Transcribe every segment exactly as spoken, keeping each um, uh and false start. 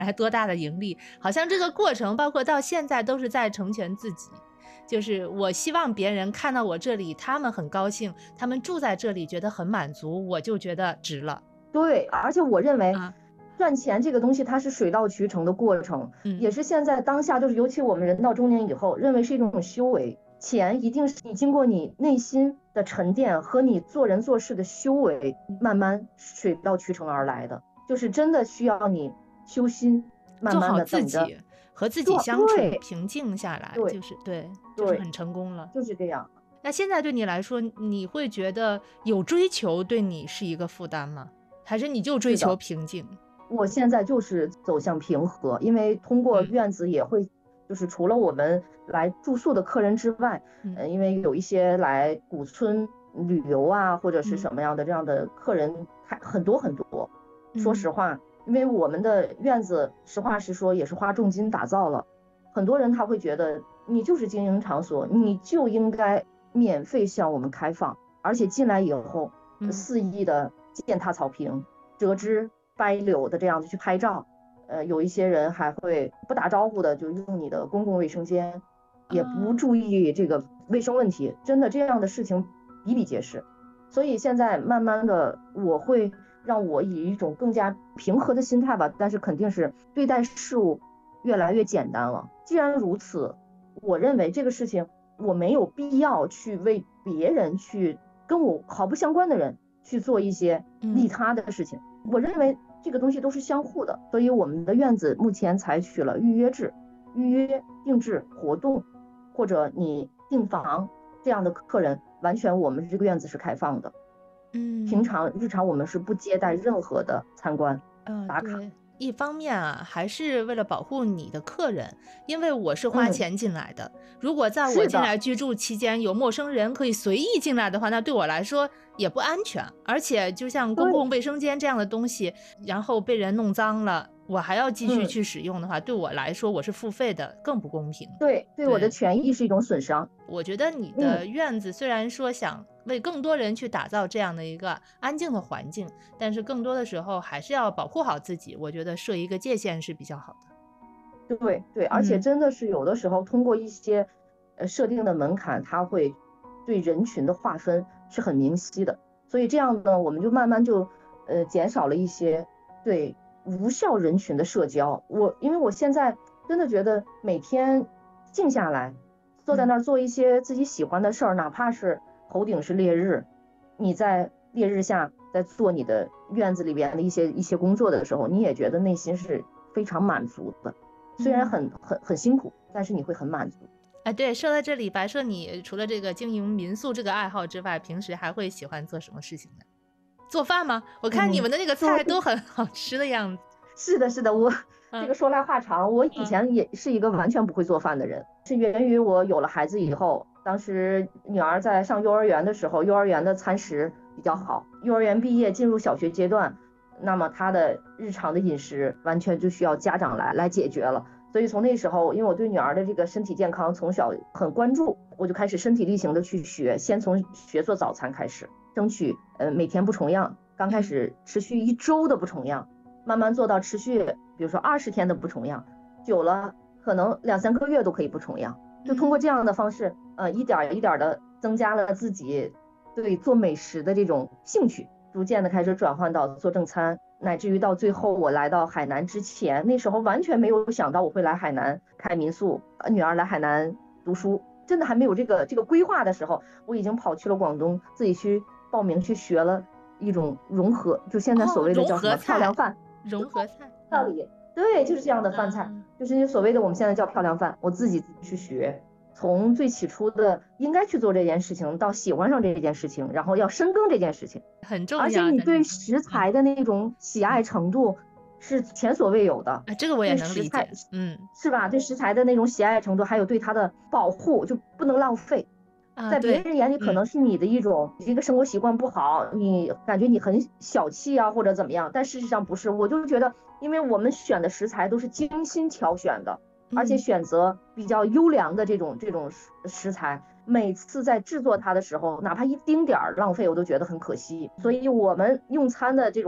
来多大的盈利，好像这个过程包括到现在都是在成全自己。就是我希望别人看到我这里，他们很高兴，他们住在这里觉得很满足，我就觉得值了。 对，而且我认为赚钱这个东西它是水到渠成的过程， 嗯， 也是现在当下就是尤其我们人到中年以后认为是一种修为。钱一定是你经过你内心的沉淀和你做人做事的修为慢慢水到渠成而来的，就是真的需要你修心，慢慢的等着和自己相处，平静下来，就是对，就是很成功了， 就是这样。 那现在对你来说，你会觉得有追求对你是一个负担吗？还是你就追求平静？ 我现在就是走向平和，因为通过院子也会、嗯、就是除了我们来住宿的客人之外，嗯、呃，因为有一些来古村旅游啊或者是什么样的这样的客人还很多很多、嗯、说实话，因为我们的院子实话实说也是花重金打造了，很多人他会觉得你就是经营场所，你就应该免费向我们开放，而且进来以后肆意的践踏草坪、折枝掰柳的这样子去拍照，呃，有一些人还会不打招呼的就用你的公共卫生间，也不注意这个卫生问题，真的这样的事情比比皆是。所以现在慢慢的我会让我以一种更加平和的心态吧，但是肯定是对待事物越来越简单了。既然如此，我认为这个事情我没有必要去为别人去跟我毫不相关的人去做一些利他的事情、嗯、我认为这个东西都是相互的，所以我们的院子目前采取了预约制，预约定制活动或者你订房这样的客人，完全我们这个院子是开放的。嗯，平常日常我们是不接待任何的参观、呃、打卡。 一方面啊，还是为了保护你的客人，因为我是花钱进来的、嗯、如果在我进来居住期间有陌生人可以随意进来的话，那对我来说也不安全，而且就像公共卫生间这样的东西，然后被人弄脏了，我还要继续去使用的话、嗯、对我来说我是付费的，更不公平。 对，对我的权益是一种损伤。 我觉得你的院子虽然说想为更多人去打造这样的一个安静的环境，但是更多的时候还是要保护好自己，我觉得设一个界限是比较好的。对对，而且真的是有的时候通过一些呃设定的门槛，它会对人群的划分是很明晰的，所以这样呢，我们就慢慢就呃减少了一些对无效人群的社交。我因为我现在真的觉得每天静下来坐在那儿做一些自己喜欢的事儿、嗯、哪怕是头顶是烈日，你在烈日下在做你的院子里边的一些一些工作的时候，你也觉得内心是非常满足的，虽然很很很辛苦，但是你会很满足。 哎，对，说到这里，白社你除了这个经营民宿这个爱好之外，平时还会喜欢做什么事情呢？做饭吗？我看你们的那个菜都很好吃的样子。 嗯、是的是的，我这个说来话长，我以前也是一个完全不会做饭的人，是源于我有了孩子以后，当时女儿在上幼儿园的时候，幼儿园的餐食比较好，幼儿园毕业进入小学阶段，那么她的日常的饮食完全就需要家长来来解决了。所以从那时候，因为我对女儿的这个身体健康从小很关注，我就开始身体力行的去学，先从学做早餐开始，争取呃每天不重样，刚开始持续一周的不重样，慢慢做到持续比如说二十天的不重样，久了可能两三个月都可以不重样，就通过这样的方式呃一点一点的增加了自己对做美食的这种兴趣，逐渐的开始转换到做正餐，乃至于到最后我来到海南之前，那时候完全没有想到我会来海南开民宿，女儿来海南读书，真的还没有这个这个规划的时候，我已经跑去了广东，自己去报名去学了一种融合，就现在所谓的叫什么漂亮饭、 融合菜道理、嗯、对，就是这样的饭菜、嗯、就是所谓的我们现在叫漂亮饭，我自己去学，从最起初的应该去做这件事情到喜欢上这件事情，然后要深耕这件事情很重要， 而且你对食材的那种喜爱程度是前所未有的、 啊、这个我也能理解， 嗯，是吧？对食材的那种喜爱程度，还有对它的保护，就不能浪费、啊、在别人眼里可能是你的一种、嗯、一个生活习惯不好，你感觉你很小气啊或者怎么样，但事实上不是，我就觉得因为我们选的食材都是精心挑选的，而且选择比较优良的这种这种食材，每次在制作它的时候哪怕一丁点儿浪费我都觉得很可惜，所以我们用餐的这种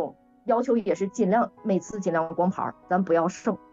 要求也是尽量每次尽量光盘，咱不要剩。